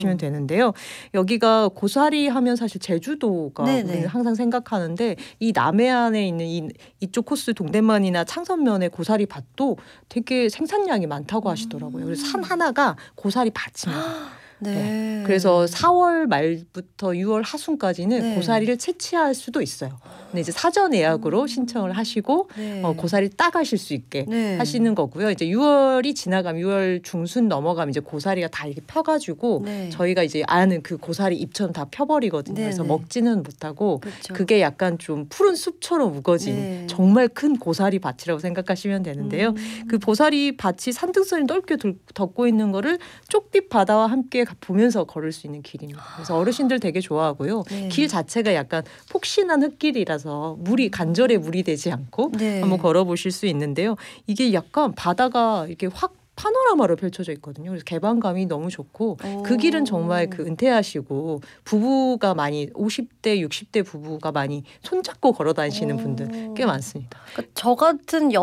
시면 되는데요. 여기가 고사리 하면 사실 제주도가 네네. 우리는 항상 생각하는데 이 남해안에 있는 이쪽 코스 동대만이나 창선면의 고사리 밭도 되게 생산량이 많다고 하시더라고요. 그래서 산 하나가 고사리 밭입니다. 네. 그래서 4월 말부터 6월 하순까지는 네. 고사리를 채취할 수도 있어요. 근데 이제 사전 예약으로 신청을 하시고 네. 고사리 따가실 수 있게 네. 하시는 거고요. 이제 6월이 지나가면 6월 중순 넘어가면 이제 고사리가 다 이렇게 펴가지고 네. 저희가 이제 아는 그 고사리 잎처럼 다 펴버리거든요. 네네. 그래서 먹지는 못하고 그렇죠. 그게 약간 좀 푸른 숲처럼 우거진 네. 정말 큰 고사리 밭이라고 생각하시면 되는데요. 그 고사리 밭이 산등성이 넓게 덮고 있는 거를 쪽빛 바다와 함께 보면서 걸을 수 있는 길입니다. 그래서 어르신들 되게 좋아하고요. 네. 길 자체가 약간 폭신한 흙길이라서 간절에 물이 되지 않고 네. 한번 걸어보실 수 있는데요. 이게 약간 바다가 이렇게 확 파노라마로 펼쳐져 있거든요. 그래서 개방감이 너무 좋고 그 길은 정말 그 은퇴하시고 부부가 많이 50대 60대 부부가 많이 손잡고 걸어 다니시는 분들 꽤 많습니다. 그러니까 저 같은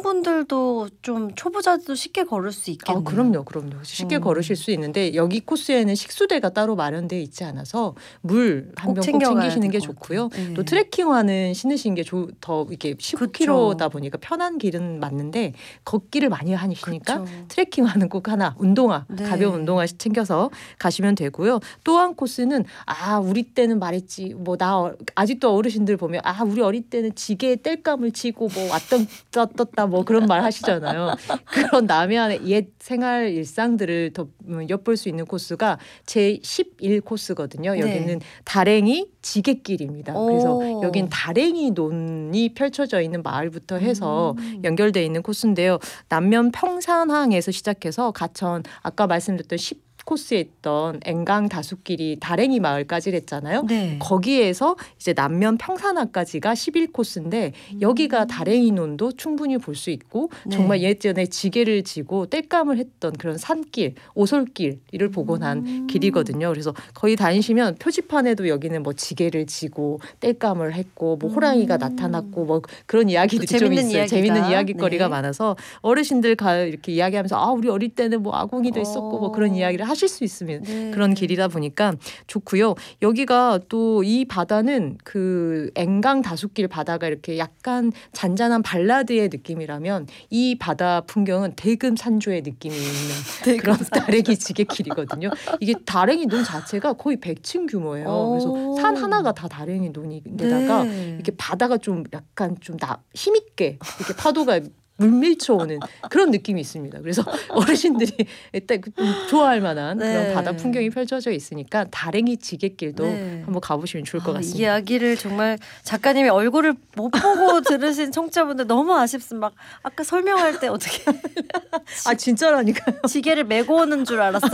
여성분들도 좀 초보자도 쉽게 걸을 수 있겠네요. 그럼요. 쉽게 걸으실 수 있는데 여기 코스에는 식수대가 따로 마련되어 있지 않아서 물 한 병 꼭 챙기시는 게 좋고요. 네. 또 트레킹화는 신으신 게 더 이게 15km다 보니까 편한 길은 맞는데 걷기를 많이 하시니까 그쵸. 트레킹화는 꼭 하나 네. 가벼운 운동화 챙겨서 가시면 되고요. 또 한 코스는 우리 때는 말했지 나 아직도 어르신들 보면 우리 어릴 때는 지게에 땔감을 치고 왔다 떴다 그런 말 하시잖아요. 그런 남해안의 옛 생활 일상들을 더 엿볼 수 있는 코스가 제 11 코스거든요. 여기는 네. 다랭이 지게길입니다. 그래서 오. 여긴 다랭이 논이 펼쳐져 있는 마을부터 해서 연결되어 있는 코스인데요. 남면 평산항에서 시작해서 가천 아까 말씀드렸던 10 코스에 있던 앵강 다숲길이 다랭이 마을까지 했잖아요. 네. 거기에서 이제 남면 평산항까지가 11코스인데 여기가 다랭이 논도 충분히 볼 수 있고 네. 정말 예전에 지게를 지고 땔감을 했던 그런 산길, 오솔길을 복원한 길이거든요. 그래서 거기 다니시면 표지판에도 여기는 지게를 지고 땔감을 했고 호랑이가 나타났고 그런 이야기들이 좀 재밌는 있어요. 이야기가. 재밌는 이야기거리가 네. 많아서 어르신들 이렇게 이야기하면서 우리 어릴 때는 아궁이도 있었고 그런 이야기를 하실 수 있으면 네. 그런 길이다 보니까 좋고요. 여기가 또 이 바다는 그 앵강 다숲길 바다가 이렇게 약간 잔잔한 발라드의 느낌이라면 이 바다 풍경은 대금 산조의 느낌이 있는 그런 다랭이 지게길이거든요. 이게 다랭이 논 자체가 거의 100층 규모예요. 그래서 산 하나가 다 다랭이 논인데다가 네. 이렇게 바다가 좀 약간 좀 힘있게 이렇게 파도가 물밀쳐 오는 그런 느낌이 있습니다. 그래서 어르신들이 일단 좀 좋아할 만한 네. 그런 바다 풍경이 펼쳐져 있으니까 다랭이 지게길도 네. 한번 가보시면 좋을 것 같습니다. 이야기를 정말 작가님이 얼굴을 못 보고 들으신 청취자분들 너무 아쉽습니다. 아까 설명할 때 어떻게 진짜라니까요. 지게를 메고 오는 줄 알았어요.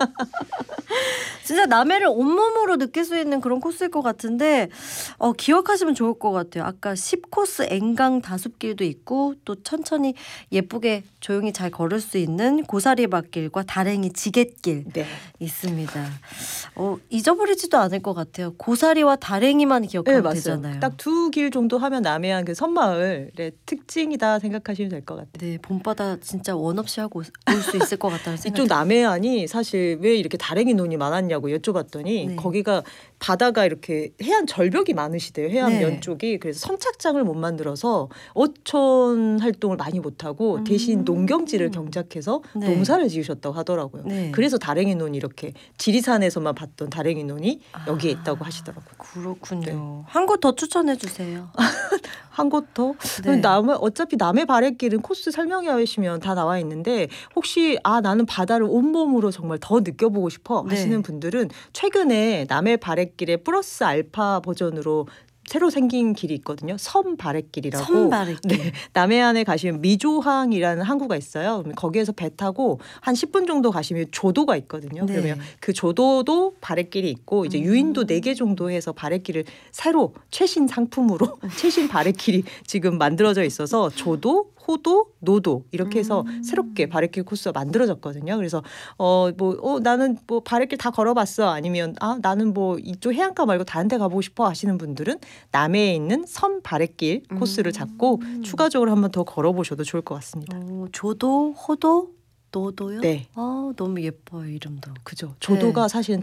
진짜 남해를 온몸으로 느낄 수 있는 그런 코스일 것 같은데 기억하시면 좋을 것 같아요. 아까 10코스 앵강 다숲길도 있고 또 천천히 예쁘게 조용히 잘 걸을 수 있는 고사리밭길과 다랭이 지게길 있습니다. 잊어버리지도 않을 것 같아요. 고사리와 다랭이만 기억하면 되잖아요. 딱 두 길 정도 하면 남해안 그 섬마을의 특징이다 생각하시면 될 것 같아요. 네, 봄바다 진짜 원 없이 하고 올 수 있을 것 같다는 생각이 이쪽 남해안이 사실 왜 이렇게 다랭이 논이 많았냐고 여쭤봤더니 네. 거기가 바다가 이렇게 해안 절벽이 많으시대요. 해안면 네. 쪽이. 그래서 선착장을 못 만들어서 어촌 활동을 많이 못하고 대신 농경지를 경작해서 네. 농사를 지으셨다고 하더라고요. 네. 그래서 다랭이 논이 이렇게 지리산에서만 봤던 다랭이 논이 여기에 있다고 하시더라고요. 그렇군요. 한 곳 더 추천해 주세요. 한 곳 더? 네. 어차피 남해 바랫길은 코스 설명해 하시면 다 나와 있는데 혹시 나는 바다를 온몸으로 정말 더 느껴보고 싶어 하시는 네. 분들은 최근에 남해 바랫길의 플러스 알파 버전으로 새로 생긴 길이 있거든요. 섬바랫길이라고. 섬바랫길. 네, 남해안에 가시면 미조항이라는 항구가 있어요. 그러면 거기에서 배 타고 한 10분 정도 가시면 조도가 있거든요. 네. 그러면 그 조도도 바랫길이 있고 이제 유인도 4개 정도 해서 바랫길을 새로 최신 상품으로 최신 바랫길이 지금 만들어져 있어서 조도, 호도, 노도 이렇게 해서 새롭게 바랫길 코스가 만들어졌거든요. 그래서 나는 바랫길 다 걸어봤어. 아니면 나는 이쪽 해안가 말고 다른 데 가보고 싶어 하시는 분들은 남해에 있는 섬 바랫길 코스를 잡고 추가적으로 한번 더 걸어보셔도 좋을 것 같습니다. 조도, 호도, 노도요? 네. 너무 예뻐요, 이름도. 그죠. 조도가 사실은